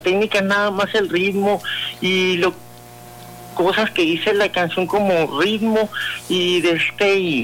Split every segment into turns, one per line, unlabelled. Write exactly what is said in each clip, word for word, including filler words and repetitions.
técnica, nada más el ritmo y lo cosas que dice la canción como ritmo y de este y,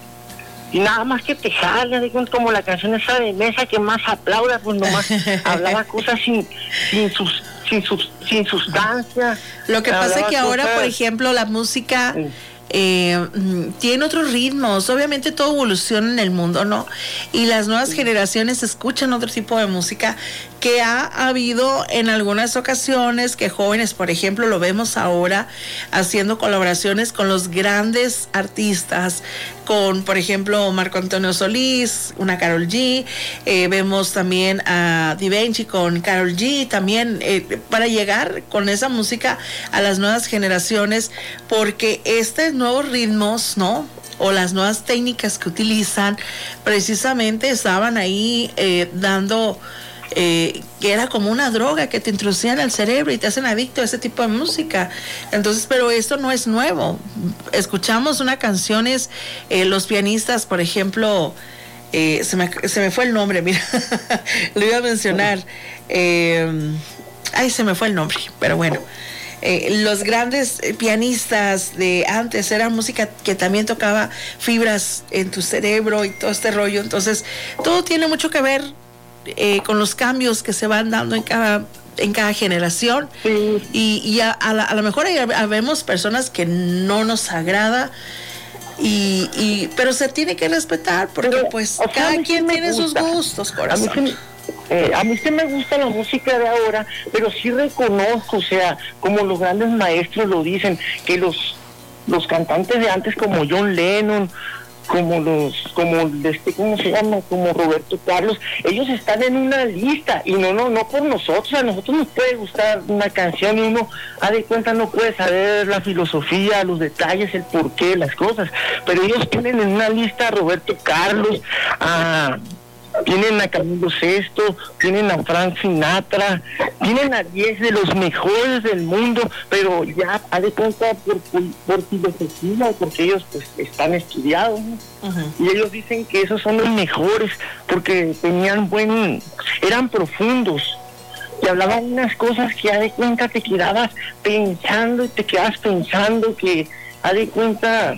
y nada más que te jala, digo, como la canción esa de Mesa que más aplauda, pues nomás hablaba cosas sin sin sus sin sus sin sustancia.
Lo que pasa es que ahora,
cosas...
por ejemplo, la música sí. Eh, tiene otros ritmos, obviamente todo evoluciona en el mundo, ¿no? Y las nuevas sí. generaciones escuchan otro tipo de música que ha habido en algunas ocasiones, que jóvenes, por ejemplo, lo vemos ahora haciendo colaboraciones con los grandes artistas, con, por ejemplo, Marco Antonio Solís, una Karol G, eh, vemos también a Divenchi con Karol G, también eh, para llegar con esa música a las nuevas generaciones, porque estos nuevos ritmos, ¿no?, o las nuevas técnicas que utilizan, precisamente estaban ahí eh, dando... Eh, que era como una droga que te introducían al cerebro y te hacen adicto a ese tipo de música. Entonces, pero esto no es nuevo. Escuchamos unas canciones, eh, los pianistas, por ejemplo, eh, se, me, se me fue el nombre, mira, lo iba a mencionar. Eh, ay, se me fue el nombre, pero bueno. Eh, los grandes pianistas de antes era música que también tocaba fibras en tu cerebro y todo este rollo. Entonces, todo tiene mucho que ver Eh, con los cambios que se van dando en cada en cada generación sí. y, y a, a, la, a lo mejor hay, vemos personas que no nos agrada y, y pero se tiene que respetar porque pero, pues o sea, cada quien sí tiene gusta. sus gustos, corazón.
A mí, sí, eh, a mí sí me gusta la música de ahora, pero sí reconozco, o sea, como los grandes maestros lo dicen, que los los cantantes de antes como John Lennon, como los, como este, ¿cómo se llama? Como Roberto Carlos, ellos están en una lista, y no, no, no por nosotros, a nosotros nos puede gustar una canción y uno, a de cuenta, no puede saber la filosofía, los detalles, el porqué, las cosas, pero ellos tienen en una lista a Roberto Carlos, a... tienen a Camilo Sesto, tienen a Frank Sinatra, tienen a diez de los mejores del mundo, pero ya haz de cuenta por, por, por filosofía, porque ellos pues están estudiados, ¿no? Uh-huh. Y ellos dicen que esos son los mejores, porque tenían buen, eran profundos, y hablaban unas cosas que haz de cuenta te quedabas pensando, y te quedabas pensando que haz de cuenta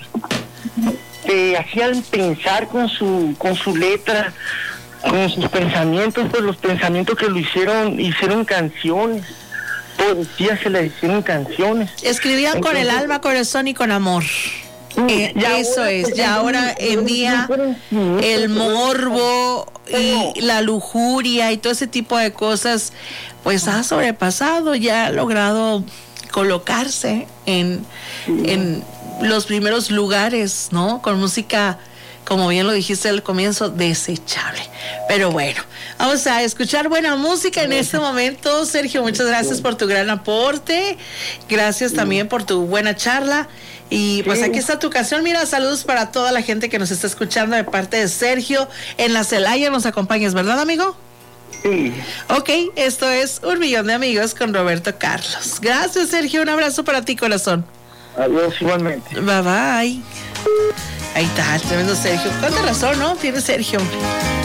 te hacían pensar con su, con su letra, con sus pensamientos, pues los pensamientos que lo hicieron, hicieron canciones, poesía se le hicieron canciones.
Escribían entonces, con el alma, corazón y con amor. Eh, eso ahora, es, ya ahora en día el morbo y la lujuria y todo ese tipo de cosas, pues ha sobrepasado, ya ha logrado colocarse en, en los primeros lugares, ¿no? Con música, como bien lo dijiste al comienzo, desechable. Pero bueno, vamos a escuchar buena música en este momento. Sergio, muchas gracias por tu gran aporte. Gracias también por tu buena charla. Y pues aquí está tu canción. Mira, saludos para toda la gente que nos está escuchando de parte de Sergio. En la Celaya nos acompañas, ¿verdad, amigo?
Sí.
Ok, esto es Un Millón de Amigos con Roberto Carlos. Gracias, Sergio. Un abrazo para ti, corazón.
Adiós, igualmente.
Bye, bye. Ahí está, el tremendo Sergio. ¿Cuánta razón, no? Tiene Sergio.